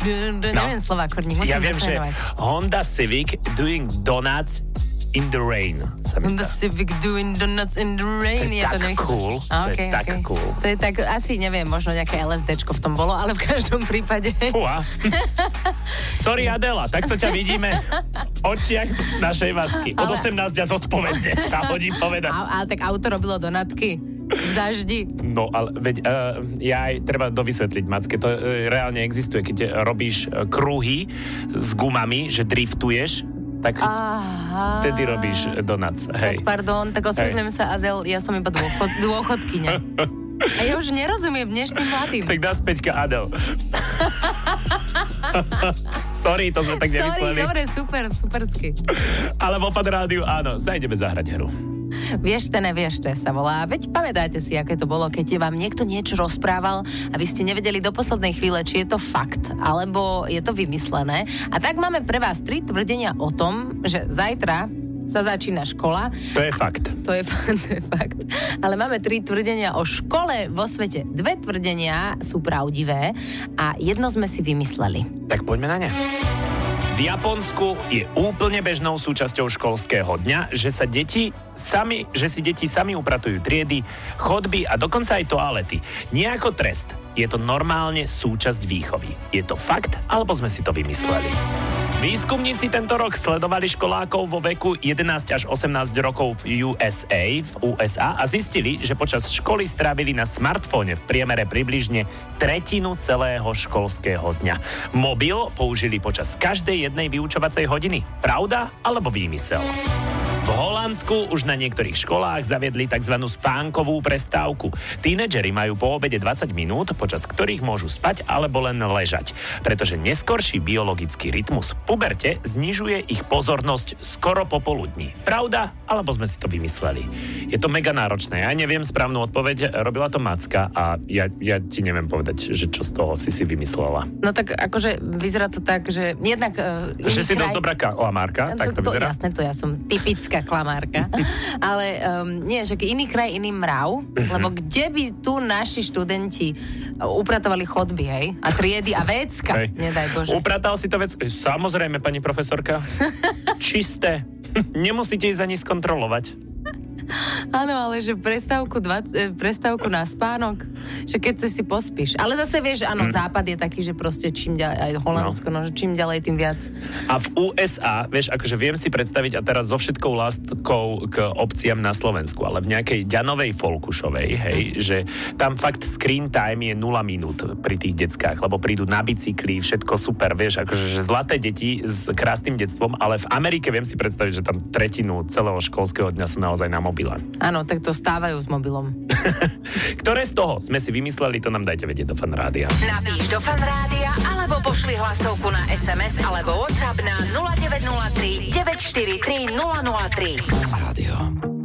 Neviem Slovákorník, musím ja viem, že Honda Civic doing donuts in the rain. Honda Civic doing donuts in the rain. To je tak cool. Okay, tak cool. To je tak, asi neviem, možno nejaké LSDčko v tom bolo, ale v každom prípade. Sorry Adela, takto ťa vidíme očiach našej Macky. Od 18 a zodpovedne sa hodí povedať. Ale tak auto robilo donatky v daždi. No, ale veď, treba dovysvetliť, Macke, to reálne existuje, keď robíš kruhy s gumami, že driftuješ, tak vtedy robíš donuts. Hej. Tak pardon, tak osvetľujem sa, Adel, ja som iba dôchodkyňa. A ja už nerozumiem dnešným mladým. Tak dá späťka, Adel. Sorry, to sme tak nemysleli. Sorry, dobre, supersky. Ale vo Fan Rádiu, áno, sa ideme zahrať hru. Viešte, neviešte sa volá. Veď pamätáte si, aké to bolo, keď vám niekto niečo rozprával a vy ste nevedeli do poslednej chvíle, či je to fakt, alebo je to vymyslené. A tak máme pre vás 3 tvrdenia o tom, že zajtra sa začína škola. To je fakt. To je fakt. Ale máme 3 tvrdenia o škole vo svete. 2 tvrdenia sú pravdivé a jedno sme si vymysleli. Tak poďme na ne. V Japonsku je úplne bežnou súčasťou školského dňa, že si deti sami upratujú triedy, chodby a dokonca aj toalety. Nie ako trest. Je to normálne súčasť výchovy. Je to fakt, alebo sme si to vymysleli? Výskumníci tento rok sledovali školákov vo veku 11 až 18 rokov v USA a zistili, že počas školy strávili na smartfóne v priemere približne tretinu celého školského dňa. Mobil použili počas každej jednej vyučovacej hodiny. Pravda alebo výmysel? V Holandsku už na niektorých školách zaviedli tzv. Spánkovú prestávku. Tínedžeri majú po obede 20 minút, počas ktorých môžu spať alebo len ležať, pretože neskorší biologický rytmus v puberte znižuje ich pozornosť skoro popoludní. Pravda, alebo sme si to vymysleli? Je to mega náročné. Ja neviem správnu odpoveď, robila to Macka a ja ti neviem povedať, že čo z toho si vymyslela. No tak akože vyzerá to tak, že jednak... že si dosť dobrá klamárka, tak to vyzerá? Jasné, to ja som typická klamárka. Ale nie, že iný kraj, iný mrav, lebo kde by tu naši študenti upratovali chodby, hej? A triedy a vécka, nedaj Bože. Upratal si to vec? Samozrejme, pani profesorka. Čisté. Nemusíte ísť ani skontrolovať. Áno, ale že prestávku na spánok, že keď si pospíš. Ale zase vieš, áno, západ je taký, že proste čím ďalej, aj Holandsko, no, že čím ďalej, tým viac. A v USA, vieš, akože viem si predstaviť, a teraz so všetkou láskou k obciam na Slovensku, ale v nejakej Ďanovej Folkušovej, hej, že tam fakt screen time je 0 minút pri tých deckách, lebo prídu na bicykli, všetko super, vieš, akože že zlaté deti s krásnym detstvom, ale v Amerike viem si predstaviť, že tam tretinu celého školského dňa sú naozaj na mobile. Áno, tak to stávajú s mobilom. Ktoré z toho sme si vymysleli, to nám dajte vedieť do Fan Rádia. Napíš do Fan Rádia, alebo pošli hlasovku na SMS alebo WhatsApp na 0903 943 003. Fan Rádio.